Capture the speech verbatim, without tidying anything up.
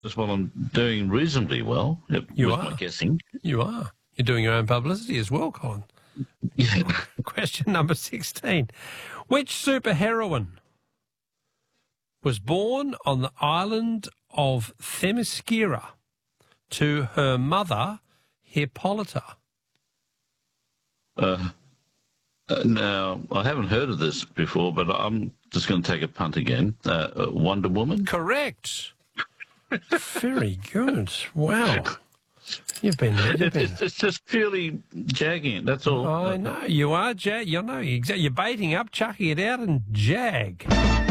Just while I'm doing reasonably well. It You was are. my guessing. You are. You're doing your own publicity as well, Colin. Yeah. Question number sixteen. Which superheroine was born on the island of Themyscira to her mother, Hippolyta? Uh, uh, now, I haven't heard of this before, but I'm just going to take a punt again. Uh, uh, Wonder Woman? Correct. Very good. Wow. You've been... You've It, been it's, it's just purely jagging it, that's all. I know. You are, Jag. You know, exa- you're baiting up, chucking it out and jag.